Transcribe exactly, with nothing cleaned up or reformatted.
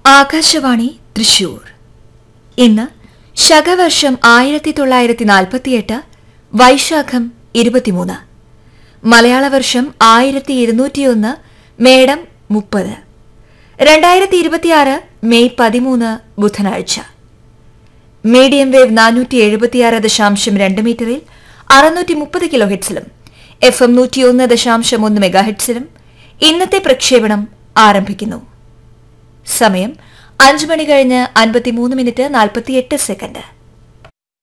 ആകാശവാണി തൃശൂർ. ഇന്ന് ശകവർഷം ആയിരത്തി തൊള്ളായിരത്തി നാൽപ്പത്തിയെട്ട് വൈശാഖം ഇരുപത്തിമൂന്ന്, മലയാള വർഷം ആയിരത്തി ഇരുന്നൂറ്റിയൊന്ന് മേടം മുപ്പത്, രണ്ടായിരത്തി ഇരുപത്തിയാറ് മെയ് പതിമൂന്ന് ബുധനാഴ്ച. മീഡിയം വേവ് നാനൂറ്റി എഴുപത്തിയാറ് ദശാംശം രണ്ട് മീറ്ററിൽ അറുന്നൂറ്റി മുപ്പത് കിലോ ഹെഡ്സിലും എഫ് എം നൂറ്റിയൊന്ന് ദശാംശം ഒന്ന് മെഗാഹെഡ്സിലും ഇന്നത്തെ പ്രക്ഷേപണം ആരംഭിക്കുന്നു. സമയം അഞ്ച് മണി കഴിഞ്ഞ് അൻപത്തിമൂന്ന് മിനിറ്റ് നാൽപ്പത്തിയെട്ട് സെക്കൻഡ്.